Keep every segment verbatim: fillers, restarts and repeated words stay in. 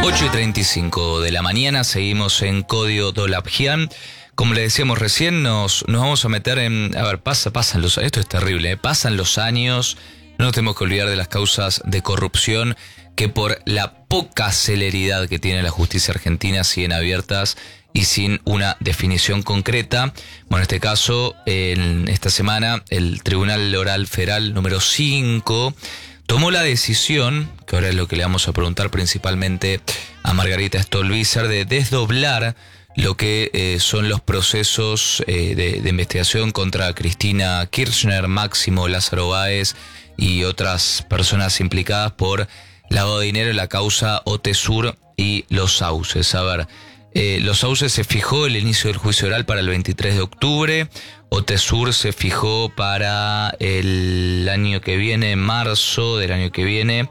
ocho y treinta y cinco de la mañana, seguimos en Código Dolabjian. Como le decíamos recién, nos, nos vamos a meter en... A ver, pasa, pasan los... Esto es terrible, ¿eh? Pasan los años, no nos tenemos que olvidar de las causas de corrupción que por la poca celeridad que tiene la justicia argentina siguen abiertas y sin una definición concreta. Bueno, en este caso, en esta semana, el Tribunal Oral Federal número cinco tomó la decisión, que ahora es lo que le vamos a preguntar principalmente a Margarita Stolbizer, de desdoblar lo que eh, son los procesos eh, de, de investigación contra Cristina Kirchner, Máximo Lázaro Báez y otras personas implicadas por lavado de dinero en la causa OTESUR y Los Sauces. A ver, eh, Los Sauces se fijó el inicio del juicio oral para el veintitrés de octubre, OTESUR se fijó para el año que viene, marzo del año que viene.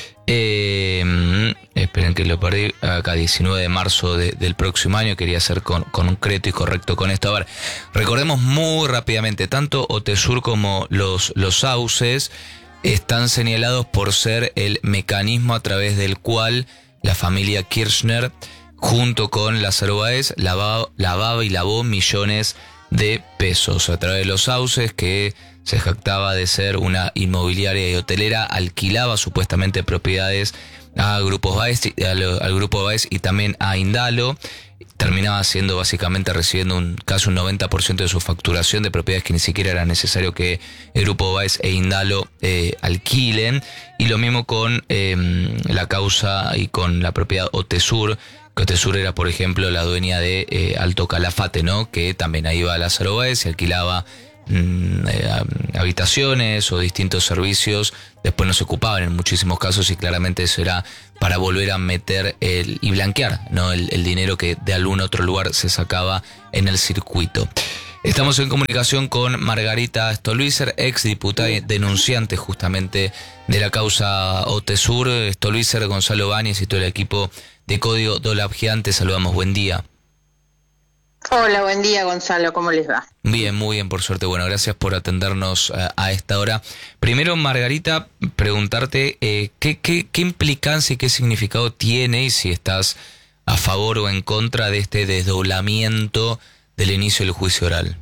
Eh, esperen que lo perdí acá, diecinueve de marzo de, del próximo año. Quería ser con, concreto y correcto con esto. A ver, recordemos muy rápidamente, tanto OTESUR como los, los Sauces están señalados por ser el mecanismo a través del cual la familia Kirchner, junto con Lázaro Báez, lavaba, lavaba y lavó millones de pesos. A través de los Sauces, que se jactaba de ser una inmobiliaria y hotelera, alquilaba supuestamente propiedades a grupos Báez, al, al grupo Báez y también a Indalo. Terminaba siendo básicamente recibiendo un casi un noventa por ciento de su facturación de propiedades que ni siquiera era necesario que el grupo Báez e Indalo eh, alquilen. Y lo mismo con eh, la causa y con la propiedad OTESUR, que OTESUR era, por ejemplo, la dueña de eh, Alto Calafate, ¿no? Que también ahí iba Lázaro Báez y alquilaba habitaciones o distintos servicios. Después no se ocupaban en muchísimos casos y claramente eso era para volver a meter el, y blanquear, ¿no? el, el dinero que de algún otro lugar se sacaba en el circuito. Estamos en comunicación con Margarita Stolbizer, ex diputada y denunciante justamente de la causa OTESUR. Stolbizer, Gonzalo Báñez y todo el equipo de Código Dolabjian, te saludamos, buen día. Hola, buen día, Gonzalo, ¿cómo les va? Bien, muy bien, por suerte. Bueno, gracias por atendernos a, a esta hora. Primero, Margarita, preguntarte eh, ¿qué, qué, qué implicancia y qué significado tiene y si estás a favor o en contra de este desdoblamiento del inicio del juicio oral.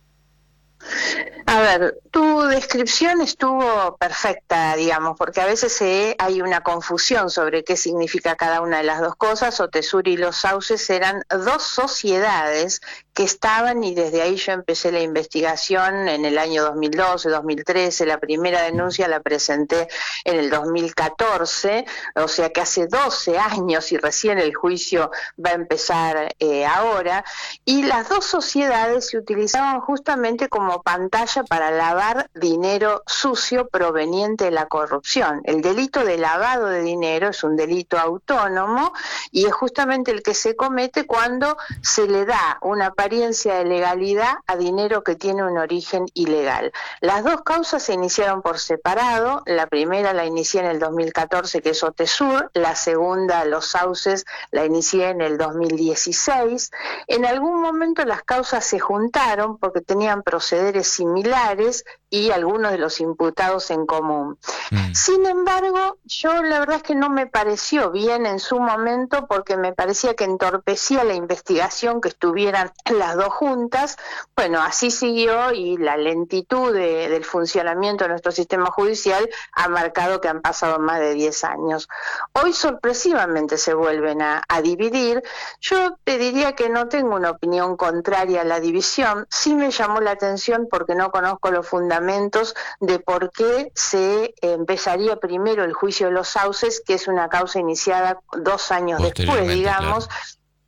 A ver, tu descripción estuvo perfecta, digamos, porque a veces eh, hay una confusión sobre qué significa cada una de las dos cosas. OTESUR y Los Sauces eran dos sociedades que estaban, y desde ahí yo empecé la investigación en el año dos mil doce, dos mil trece, la primera denuncia la presenté en el dos mil catorce, o sea que hace doce años y recién el juicio va a empezar eh, ahora, y las dos sociedades se utilizaban justamente como pantalla para lavar dinero sucio proveniente de la corrupción. El delito de lavado de dinero es un delito autónomo y es justamente el que se comete cuando se le da una apariencia de legalidad a dinero que tiene un origen ilegal. Las dos causas se iniciaron por separado. La primera la inicié en el dos mil catorce, que es OTESUR, la segunda, Los Sauces, la inicié en el dos mil dieciséis. En algún momento las causas se juntaron porque tenían procederes similares y algunos de los imputados en común. Mm. Sin embargo, yo la verdad es que no me pareció bien en su momento porque me parecía que entorpecía la investigación que estuvieran las dos juntas. Bueno, así siguió y la lentitud de, del funcionamiento de nuestro sistema judicial ha marcado que han pasado más de diez años. Hoy sorpresivamente se vuelven a, a dividir. Yo te diría que no tengo una opinión contraria a la división. Sí me llamó la atención porque no conozco los fundamentos de por qué se empezaría primero el juicio de Los Sauces, que es una causa iniciada dos años después, digamos. Claro.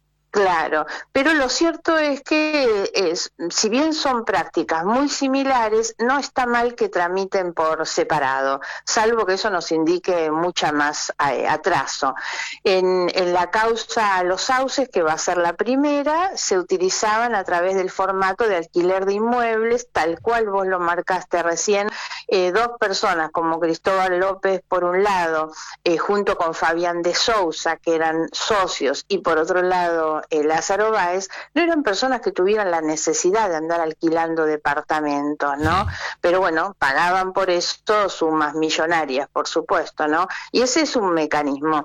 Claro, pero lo cierto es que es, si bien son prácticas muy similares, no está mal que tramiten por separado, salvo que eso nos indique mucha más eh, atraso. En, en la causa Los Sauces, que va a ser la primera, se utilizaban a través del formato de alquiler de inmuebles, tal cual vos lo marcaste recién, eh, dos personas como Cristóbal López por un lado, eh, junto con Fabián de Sousa, que eran socios, y por otro lado Eh, Lázaro Báez, no eran personas que tuvieran la necesidad de andar alquilando departamentos, ¿no? Pero bueno, pagaban por esto sumas millonarias, por supuesto, ¿no? Y ese es un mecanismo.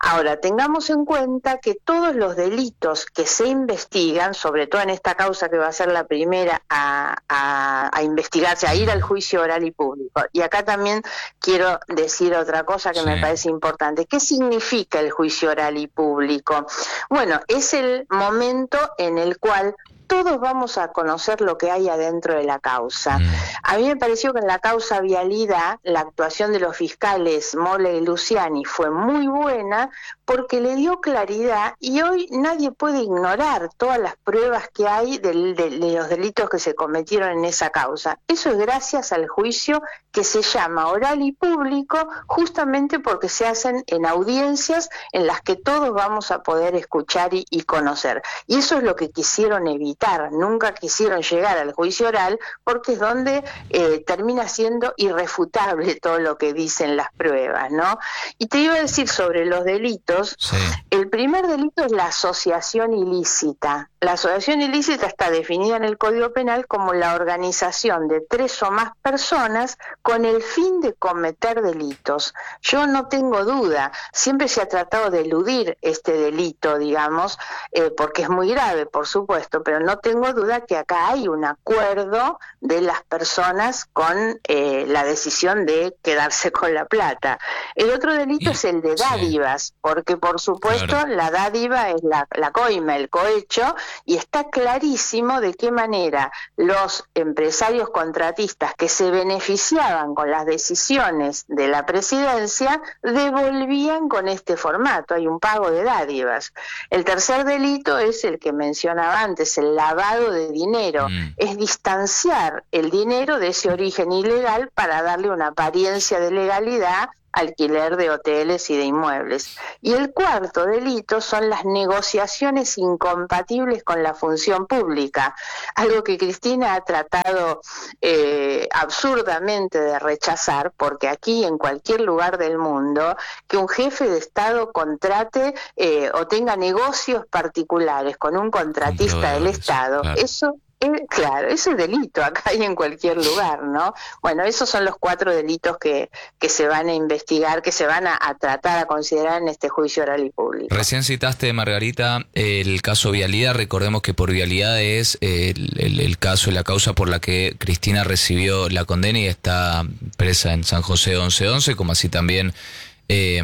Ahora, tengamos en cuenta que todos los delitos que se investigan, sobre todo en esta causa que va a ser la primera a, a, a investigarse, a ir al juicio oral y público, y acá también quiero decir otra cosa que sí me parece importante. ¿Qué significa el juicio oral y público? Bueno, es el momento en el cual todos vamos a conocer lo que hay adentro de la causa. A mí me pareció que en la causa Vialidad la actuación de los fiscales Mole y Luciani fue muy buena porque le dio claridad y hoy nadie puede ignorar todas las pruebas que hay de, de, de los delitos que se cometieron en esa causa. Eso es gracias al juicio que se llama oral y público, justamente porque se hacen en audiencias en las que todos vamos a poder escuchar y, y conocer. Y eso es lo que quisieron evitar. Nunca quisieron llegar al juicio oral porque es donde eh, termina siendo irrefutable todo lo que dicen las pruebas, ¿no? Y te iba a decir sobre los delitos, sí. El primer delito es la asociación ilícita. La asociación ilícita está definida en el Código Penal como la organización de tres o más personas con el fin de cometer delitos. Yo no tengo duda, siempre se ha tratado de eludir este delito, digamos, eh, porque es muy grave, por supuesto, pero no tengo duda que acá hay un acuerdo de las personas con eh, la decisión de quedarse con la plata. El otro delito es el de dádivas, sí. Porque por supuesto claro. La dádiva es la, la coima, el cohecho, y está clarísimo de qué manera los empresarios contratistas que se beneficiaban con las decisiones de la presidencia devolvían con este formato, hay un pago de dádivas. El tercer delito es el que mencionaba antes, el lavado de dinero, mm. es distanciar el dinero de ese origen ilegal para darle una apariencia de legalidad, alquiler de hoteles y de inmuebles. Y el cuarto delito son las negociaciones incompatibles con la función pública, algo que Cristina ha tratado eh, absurdamente de rechazar, porque aquí en cualquier lugar del mundo que un jefe de Estado contrate eh, o tenga negocios particulares con un contratista del Estado, claro. eso Claro, eso es delito acá y en cualquier lugar, ¿no? Bueno, esos son los cuatro delitos que, que se van a investigar, que se van a, a tratar, a considerar en este juicio oral y público. Recién citaste, Margarita, el caso Vialidad. Recordemos que por Vialidad es el, el, el caso y la causa por la que Cristina recibió la condena y está presa en San José once once, como así también eh,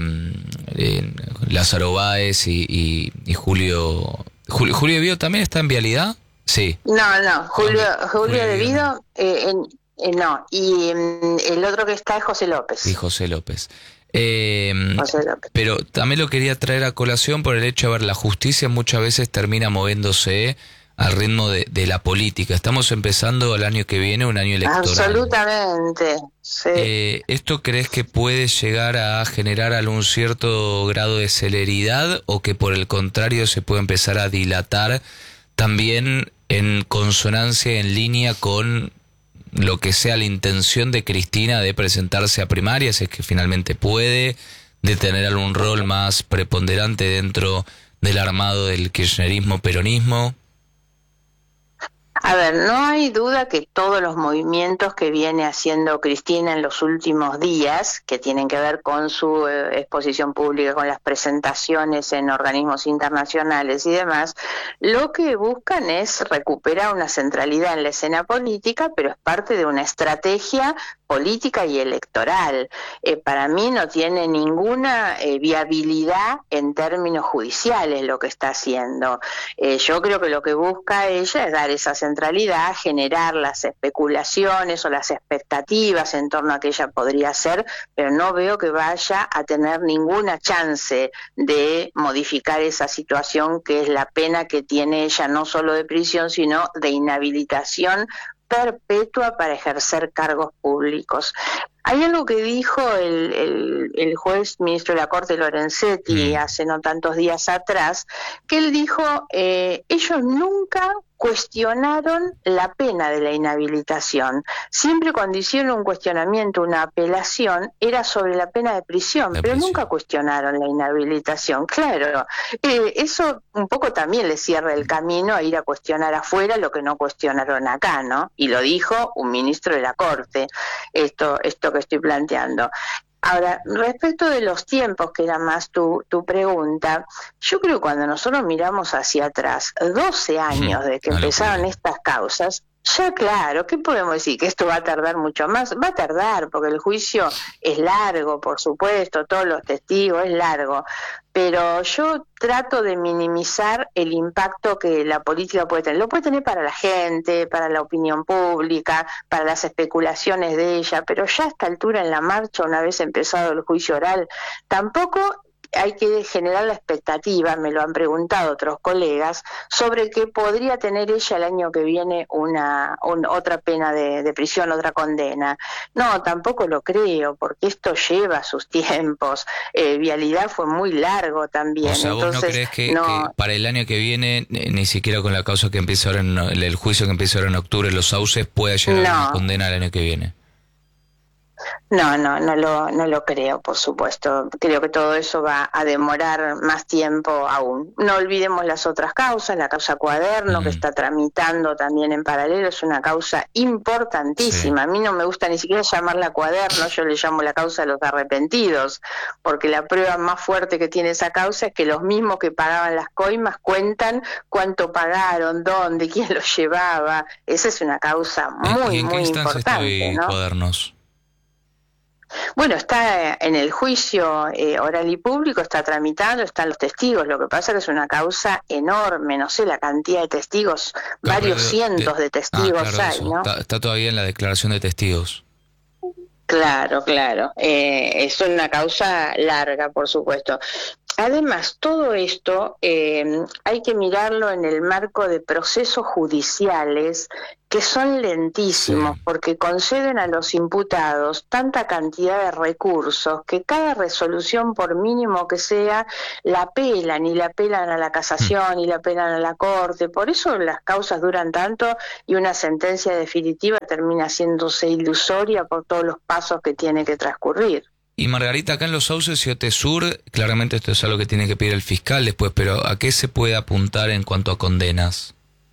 eh, Lázaro Báez y, y, y Julio... Julio... ¿Julio Vido también está en Vialidad? Sí. No, no, Julio, Julio, Julio de Vido, eh, en, eh, no, y um, el otro que está es José López. Y José López. Eh, José López. Pero también lo quería traer a colación por el hecho de ver, la justicia muchas veces termina moviéndose al ritmo de, de la política. Estamos empezando el año que viene, un año electoral. Absolutamente, sí. Eh, ¿Esto crees que puede llegar a generar algún cierto grado de celeridad o que por el contrario se puede empezar a dilatar también en consonancia, en línea con lo que sea la intención de Cristina de presentarse a primarias, es que finalmente puede, de tener algún rol más preponderante dentro del armado del kirchnerismo, peronismo? A ver, no hay duda que todos los movimientos que viene haciendo Cristina en los últimos días, que tienen que ver con su eh, exposición pública, con las presentaciones en organismos internacionales y demás, lo que buscan es recuperar una centralidad en la escena política, pero es parte de una estrategia política y electoral. Eh, para mí no tiene ninguna eh, viabilidad en términos judiciales lo que está haciendo. Eh, yo creo que lo que busca ella es dar esa centralidad, generar las especulaciones o las expectativas en torno a que ella podría hacer, pero no veo que vaya a tener ninguna chance de modificar esa situación, que es la pena que tiene ella, no solo de prisión, sino de inhabilitación perpetua para ejercer cargos públicos. Hay algo que dijo el, el, el juez ministro de la Corte, Lorenzetti, mm. hace no tantos días atrás, que él dijo, eh, ellos nunca cuestionaron la pena de la inhabilitación. Siempre cuando hicieron un cuestionamiento, una apelación, era sobre la pena de prisión, de pero prisión. Nunca cuestionaron la inhabilitación. Claro, eh, eso un poco también le cierra el camino a ir a cuestionar afuera lo que no cuestionaron acá, ¿no? Y lo dijo un ministro de la Corte, esto, esto que estoy planteando. Ahora, respecto de los tiempos, que era más tu, tu pregunta, yo creo que cuando nosotros miramos hacia atrás, doce años de que empezaron estas causas, ya claro, ¿qué podemos decir? Que esto va a tardar mucho más. Va a tardar, porque el juicio es largo, por supuesto, todos los testigos, es largo. Pero yo trato de minimizar el impacto que la política puede tener. Lo puede tener para la gente, para la opinión pública, para las especulaciones de ella, pero ya a esta altura en la marcha, una vez empezado el juicio oral, tampoco hay que generar la expectativa, me lo han preguntado otros colegas, sobre que podría tener ella el año que viene una un, otra pena de, de prisión, otra condena. No, tampoco lo creo, porque esto lleva sus tiempos. Eh, Vialidad fue muy largo también. O sea, ¿vos Entonces, no crees que, no, que para el año que viene, ni siquiera con la causa que empieza ahora, en, el juicio que empieza ahora en octubre, los sauces, pueda llegar no. a una condena el año que viene? No, no, no lo, no lo creo, por supuesto. Creo que todo eso va a demorar más tiempo aún. No olvidemos las otras causas, la causa Cuaderno, mm. que está tramitando también en paralelo, es una causa importantísima. Sí. A mí no me gusta ni siquiera llamarla Cuaderno, yo le llamo la causa de los arrepentidos, porque la prueba más fuerte que tiene esa causa es que los mismos que pagaban las coimas cuentan cuánto pagaron, dónde, quién los llevaba. Esa es una causa muy, ¿Y en muy qué instancia importante, está ¿no? Cuadernos? Bueno, está en el juicio eh, oral y público, está tramitando, están los testigos. Lo que pasa es que es una causa enorme, no sé la cantidad de testigos, Claro, varios de, cientos de, de testigos ah, claro, hay, eso. ¿no? Está, está todavía en la declaración de testigos. Claro, claro. Eh, es una causa larga, por supuesto. Además, todo esto eh, hay que mirarlo en el marco de procesos judiciales que son lentísimos, sí. porque conceden a los imputados tanta cantidad de recursos que cada resolución, por mínimo que sea, la apelan y la apelan a la casación y la apelan a la corte. Por eso las causas duran tanto y una sentencia definitiva termina haciéndose ilusoria por todos los pasos que tiene que transcurrir. Y Margarita, acá en Los Sauces y Otesur, claramente esto es algo que tiene que pedir el fiscal después, pero ¿a qué se puede apuntar en cuanto a condenas?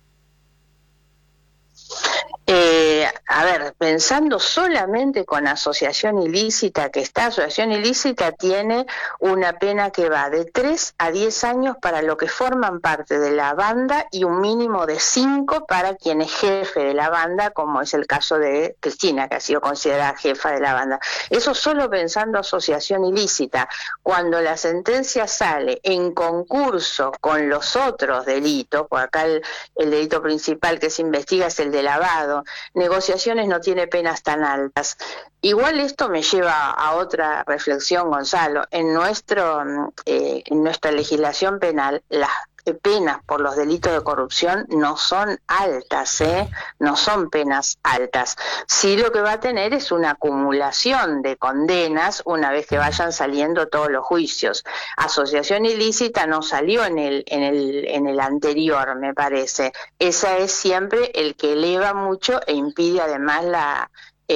Eh, a ver, pensando solamente con asociación ilícita, que esta asociación ilícita tiene una pena que va de tres a diez años para los que forman parte de la banda y un mínimo de cinco para quien es jefe de la banda, como es el caso de Cristina, que ha sido considerada jefa de la banda. Eso solo pensando asociación ilícita. Cuando la sentencia sale en concurso con los otros delitos, por acá el, el delito principal que se investiga es el de lavado, negociaciones no tiene penas tan altas. Igual esto me lleva a otra reflexión, Gonzalo. En nuestro eh, en nuestra legislación penal, las penas por los delitos de corrupción no son altas, ¿eh? No son penas altas. Sí, lo que va a tener es una acumulación de condenas una vez que vayan saliendo todos los juicios. Asociación ilícita no salió en el en el en el anterior, me parece. Esa es siempre el que eleva mucho e impide además la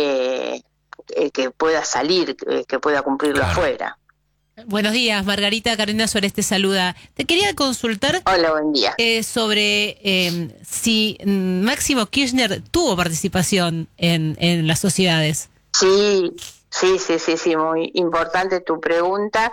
eh, eh, que pueda salir, eh, que pueda cumplirlo claro. afuera. Buenos días, Margarita. Carolina Suárez te saluda. Te quería consultar. Hola, buen día. Eh, sobre eh, si Máximo Kirchner tuvo participación en, en las sociedades. Sí. Sí, sí, sí, sí, muy importante tu pregunta.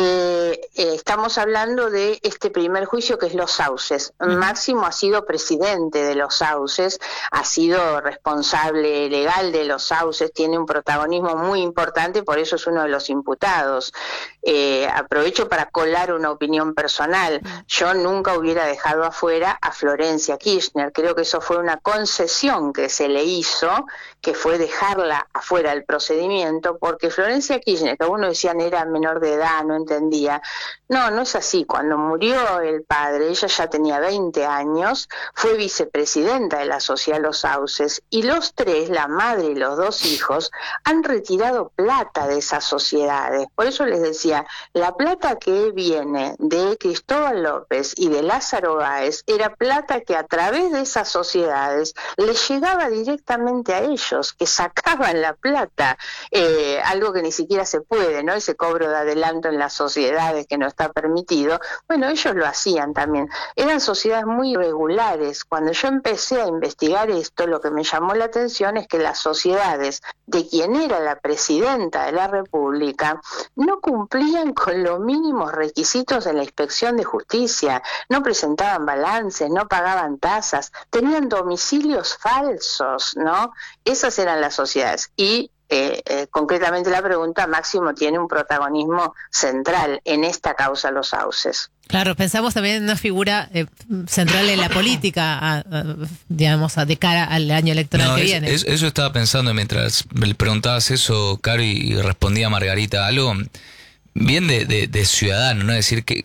Eh, eh, estamos hablando de este primer juicio que es Los Sauces. Uh-huh. Máximo ha sido presidente de Los Sauces, ha sido responsable legal de Los Sauces, tiene un protagonismo muy importante, por eso es uno de los imputados. Eh, aprovecho para colar una opinión personal. Uh-huh. Yo nunca hubiera dejado afuera a Florencia Kirchner. Creo que eso fue una concesión que se le hizo, que fue dejarla afuera del procedimiento, porque Florencia Kirchner, que algunos decían era menor de edad, no entendía. No, no es así. Cuando murió el padre, ella ya tenía veinte años, fue vicepresidenta de la Sociedad Los Sauces, y los tres, la madre y los dos hijos, han retirado plata de esas sociedades. Por eso les decía, sea, la plata que viene de Cristóbal López y de Lázaro Báez era plata que a través de esas sociedades les llegaba directamente a ellos, que sacaban la plata, eh, algo que ni siquiera se puede, ¿no? Ese cobro de adelanto en las sociedades que no está permitido. Bueno, ellos lo hacían también. Eran sociedades muy irregulares. Cuando yo empecé a investigar esto, lo que me llamó la atención es que las sociedades de quien era la presidenta de la República no cumplían con los mínimos requisitos de la inspección de justicia, no presentaban balances, no pagaban tasas, tenían domicilios falsos, ¿no? Esas eran las sociedades. Y Eh, eh, concretamente la pregunta, Máximo tiene un protagonismo central en esta causa Los Sauces. Claro, pensamos también en una figura eh, central en la política, a, a, digamos, a, de cara al año electoral no, que es, viene. Es, eso estaba pensando mientras me preguntabas eso, Caro, y, y respondía Margarita algo bien de, de, de ciudadano, ¿no? Es decir, que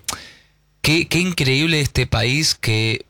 qué increíble este país que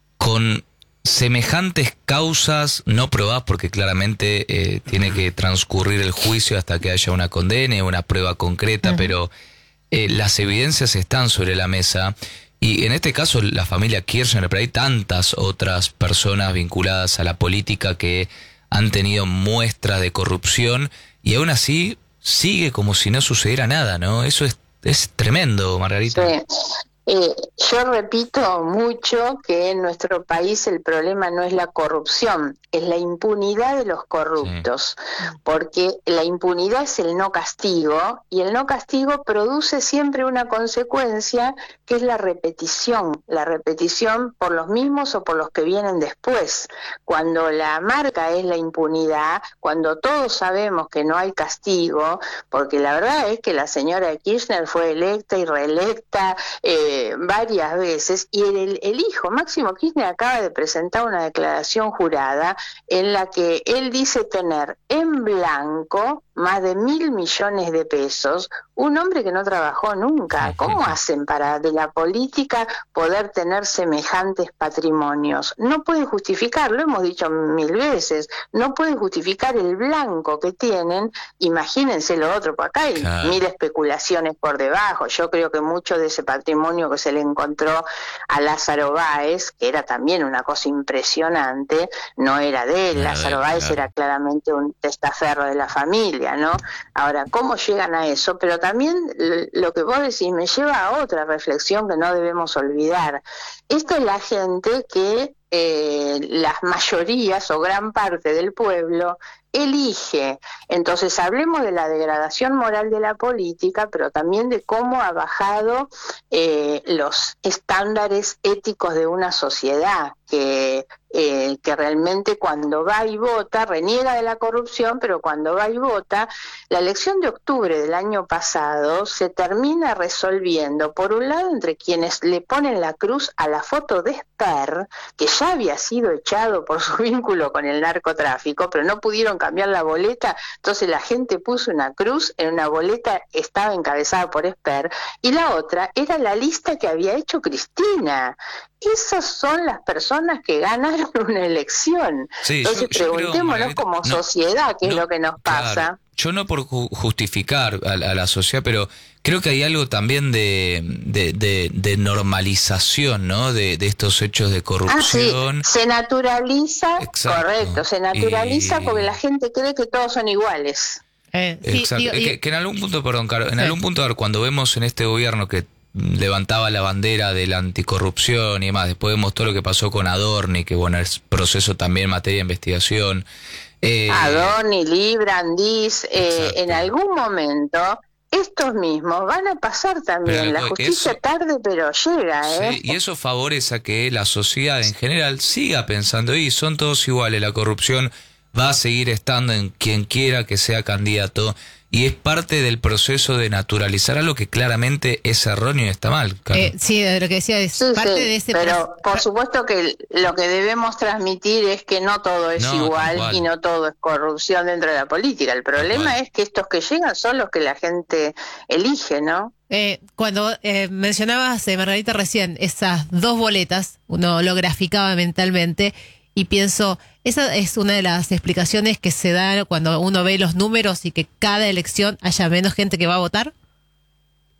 con semejantes causas no probadas, porque claramente eh, tiene que transcurrir el juicio hasta que haya una condena, una prueba concreta, uh-huh. pero eh, las evidencias están sobre la mesa, y en este caso la familia Kirchner, pero hay tantas otras personas vinculadas a la política que han tenido muestras de corrupción, y aún así sigue como si no sucediera nada, ¿no? Eso es, es tremendo, Margarita. Sí. Eh, yo repito mucho que en nuestro país el problema no es la corrupción, es la impunidad de los corruptos, sí. porque la impunidad es el no castigo, y el no castigo produce siempre una consecuencia que es la repetición, la repetición por los mismos o por los que vienen después. Cuando la marca es la impunidad, cuando todos sabemos que no hay castigo, porque la verdad es que la señora Kirchner fue electa y reelecta, eh, varias veces, y el, el hijo, Máximo Kirchner, acaba de presentar una declaración jurada en la que él dice tener en blanco más de mil millones de pesos, un hombre que no trabajó nunca. ¿Cómo hacen para de la política poder tener semejantes patrimonios? No pueden justificar, lo hemos dicho mil veces, no pueden justificar el blanco que tienen. Imagínense lo otro, por acá hay claro. mil especulaciones por debajo. Yo creo que mucho de ese patrimonio que se le encontró a Lázaro Báez, que era también una cosa impresionante, no era de él. No, Lázaro Báez claro. era claramente un testaferro de la familia, ¿no? Ahora, ¿cómo llegan a eso? Pero también lo que vos decís me lleva a otra reflexión que no debemos olvidar. Esta es la gente que eh, las mayorías o gran parte del pueblo elige. Entonces hablemos de la degradación moral de la política, pero también de cómo ha bajado eh, los estándares éticos de una sociedad que eh, que realmente cuando va y vota reniega de la corrupción, pero cuando va y vota, la elección de octubre del año pasado se termina resolviendo por un lado entre quienes le ponen la cruz a la foto de Esper, que ya había sido echado por su vínculo con el narcotráfico, pero no pudieron cambiar la boleta, entonces la gente puso una cruz en una boleta, estaba encabezada por Esper, y la otra era la lista que había hecho Cristina. Esas son las personas que ganaron una elección. Sí, entonces yo, yo preguntémonos creo, como no, sociedad qué no, es lo que nos pasa. Claro. Yo no por ju- justificar a, a la sociedad, pero creo que hay algo también de, de, de, de normalización, ¿no? De, de estos hechos de corrupción. Ah, sí. Se naturaliza, exacto. Correcto, se naturaliza y... porque la gente cree que todos son iguales. Eh, sí, exacto, digo, que, que en algún punto, perdón, Caro, en sí. algún punto, a ver, cuando vemos en este gobierno que levantaba la bandera de la anticorrupción y demás, después vemos todo lo que pasó con Adorni, que bueno, es proceso también en materia de investigación. Eh, Adorni, Librandis, eh, en algún momento estos mismos van a pasar también. Pero, la justicia eso, tarde pero llega, ¿eh? Sí, y eso favorece a que la sociedad en general siga pensando, y son todos iguales, la corrupción va a seguir estando en quien quiera que sea candidato, y es parte del proceso de naturalizar algo que claramente es erróneo y está mal. Eh, sí, lo que decía es sí, parte sí, de ese pero proceso. Por supuesto que lo que debemos transmitir es que no todo es no, igual, igual y no todo es corrupción dentro de la política. El problema es que estos que llegan son los que la gente elige, ¿no? Eh, cuando eh, mencionabas, eh, Margarita, recién esas dos boletas, uno lo graficaba mentalmente y pienso, esa es una de las explicaciones que se da cuando uno ve los números y que cada elección haya menos gente que va a votar.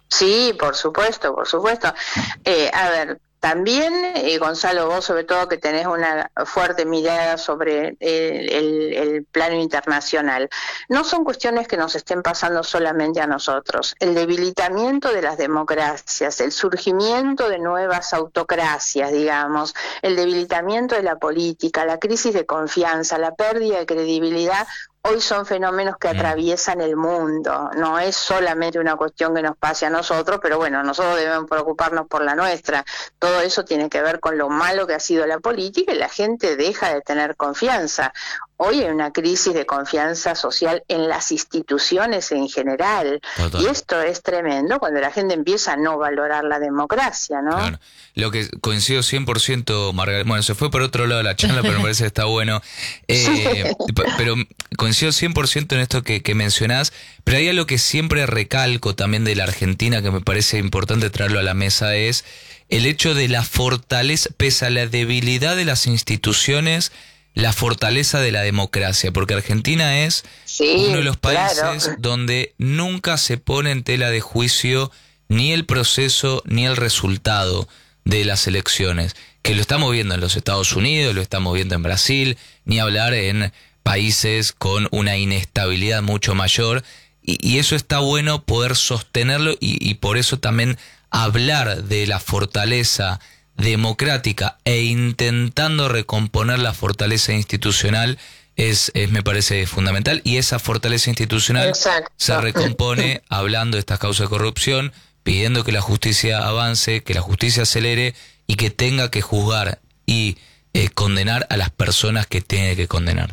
Sí, por supuesto, por supuesto. Eh, a ver, también, eh, Gonzalo, vos sobre todo que tenés una fuerte mirada sobre el, el, el plano internacional, no son cuestiones que nos estén pasando solamente a nosotros. El debilitamiento de las democracias, el surgimiento de nuevas autocracias, digamos, el debilitamiento de la política, la crisis de confianza, la pérdida de credibilidad, hoy son fenómenos que atraviesan el mundo, no es solamente una cuestión que nos pase a nosotros, pero bueno, nosotros debemos preocuparnos por la nuestra. Todo eso tiene que ver con lo malo que ha sido la política y la gente deja de tener confianza. Hoy hay una crisis de confianza social en las instituciones en general. Total. Y esto es tremendo cuando la gente empieza a no valorar la democracia, ¿no? Claro. Lo que coincido cien por ciento, Margarita, bueno, se fue por otro lado de la charla, pero me parece que está bueno. Eh, pero coincido cien por ciento en esto que, que mencionás, pero hay algo que siempre recalco también de la Argentina que me parece importante traerlo a la mesa, es el hecho de la fortaleza, pese a la debilidad de las instituciones, la fortaleza de la democracia, porque Argentina es sí, uno de los países claro. donde nunca se pone en tela de juicio ni el proceso ni el resultado de las elecciones, que lo estamos viendo en los Estados Unidos, lo estamos viendo en Brasil, ni hablar en países con una inestabilidad mucho mayor, y, y eso está bueno poder sostenerlo y, y por eso también hablar de la fortaleza democrática e intentando recomponer la fortaleza institucional es, es me parece fundamental, y esa fortaleza institucional Exacto. se recompone hablando de estas causas de corrupción, pidiendo que la justicia avance, que la justicia acelere y que tenga que juzgar y eh, condenar a las personas que tiene que condenar.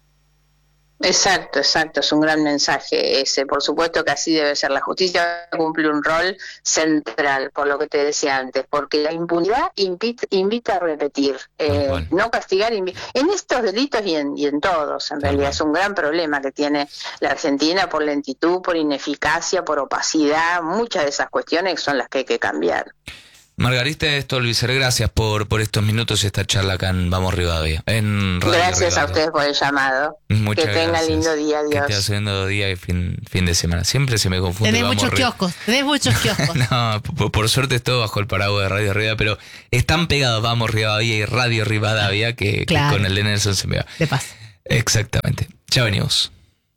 Exacto, exacto, es un gran mensaje ese. Por supuesto que así debe ser. La justicia cumple un rol central, por lo que te decía antes, porque la impunidad invita, invita a repetir, eh, bueno. no castigar, invi- en estos delitos y en, y en todos, en realidad. Bueno. Es un gran problema que tiene la Argentina por lentitud, por ineficacia, por opacidad, muchas de esas cuestiones son las que hay que cambiar. Margarita Stolbizer, gracias por, por estos minutos y esta charla acá en Vamos Rivadavia. En Radio gracias Rivadavia. a ustedes por el llamado. Muchas que tengan lindo día, adiós. Que tengas lindo día y fin, fin de semana. Siempre se me confunde. Tenés muchos Ri- kioscos, tenés muchos kioscos. no, por, por suerte es todo bajo el paraguas de Radio Rivadavia, pero están pegados Vamos Rivadavia y Radio Rivadavia que, claro. que con el de Nelson se me va. De paz. Exactamente. Ya venimos.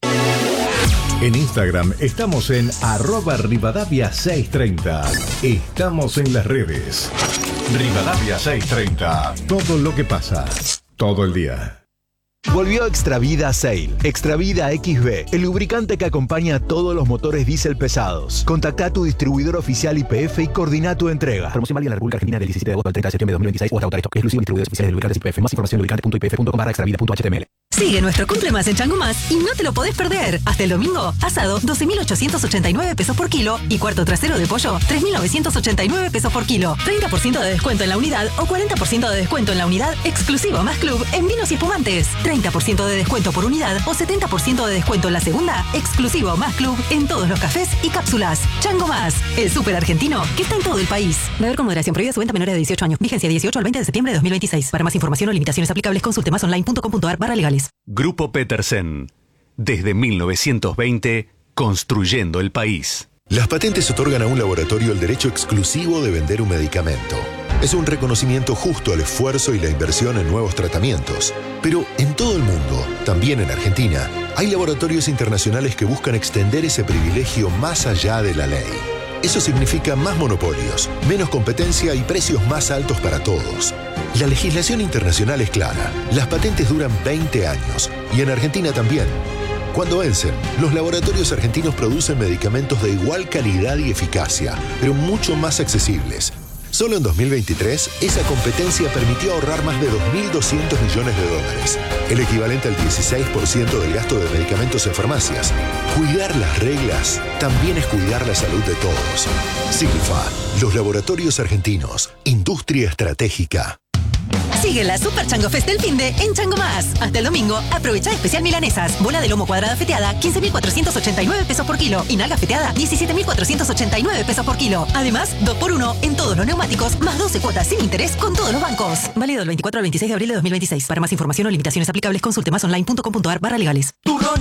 En Instagram estamos en arroba Rivadavia seiscientos treinta. Estamos en las redes. Rivadavia seiscientos treinta. Todo lo que pasa, todo el día. Volvió Extravida Sail. Extravida X B, el lubricante que acompaña a todos los motores diésel pesados. Contacta a tu distribuidor oficial Y P F y coordina tu entrega. Promoción válida en la República Argentina del diecisiete de agosto al treinta de septiembre de dos mil veintiséis o hasta agotar stock. Exclusivo distribuidores oficiales de lubricantes Y P F. Más información en lubricante punto i p f punto com barra extravida punto h t m l. Sigue nuestro Cumple Más en Chango Más y no te lo podés perder. Hasta el domingo, asado doce mil ochocientos ochenta y nueve pesos por kilo y cuarto trasero de pollo tres mil novecientos ochenta y nueve pesos por kilo. treinta por ciento de descuento en la unidad o cuarenta por ciento de descuento en la unidad exclusivo Más Club en vinos y espumantes. treinta por ciento de descuento por unidad o setenta por ciento de descuento en la segunda exclusivo Más Club en todos los cafés y cápsulas. Chango Más, el súper argentino que está en todo el país. Beber con moderación. Prohibida su venta a menores de dieciocho años. Vigencia dieciocho al veinte de septiembre de dos mil veintiséis. Para más información o limitaciones aplicables consulte más online punto com punto a r barra legales. Grupo Petersen. Desde mil novecientos veinte, construyendo el país. Las patentes otorgan a un laboratorio el derecho exclusivo de vender un medicamento. Es un reconocimiento justo al esfuerzo y la inversión en nuevos tratamientos. Pero en todo el mundo, también en Argentina, hay laboratorios internacionales que buscan extender ese privilegio más allá de la ley. Eso significa más monopolios, menos competencia y precios más altos para todos. La legislación internacional es clara. Las patentes duran veinte años y en Argentina también. Cuando vencen, los laboratorios argentinos producen medicamentos de igual calidad y eficacia, pero mucho más accesibles. Solo en dos mil veintitrés, esa competencia permitió ahorrar más de dos mil doscientos millones de dólares, el equivalente al dieciséis por ciento del gasto de medicamentos en farmacias. Cuidar las reglas también es cuidar la salud de todos. Silfa, los laboratorios argentinos, industria estratégica. Sigue la Super Chango Fest del finde en Chango Más. Hasta el domingo, aprovecha especial milanesas. Bola de lomo cuadrada feteada, quince mil cuatrocientos ochenta y nueve pesos por kilo. Y nalga feteada, diecisiete mil cuatrocientos ochenta y nueve pesos por kilo. Además, dos por uno en todos los neumáticos, más doce cuotas sin interés con todos los bancos. Válido del veinticuatro al veintiséis de abril de dos mil veintiséis. Para más información o limitaciones aplicables, consulte más online punto com punto a r barra legales. Turrón